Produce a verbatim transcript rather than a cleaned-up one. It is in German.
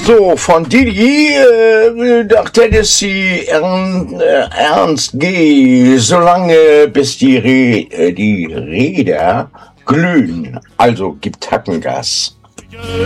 So, von Didi äh, nach Tennessee Ern, äh, Ernst G. Solange bis die, Re äh, die Räder glühen, also gibt Tackengas.